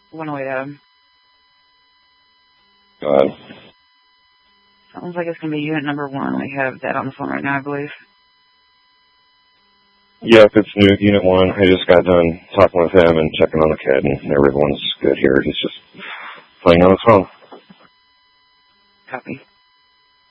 108 Adam. Go ahead. Sounds like it's going to be unit number 1. We have that on the phone right now, I believe. Yep, it's unit 1. I just got done talking with him and checking on the kid, and everyone's good here. He's just playing on his phone. Copy.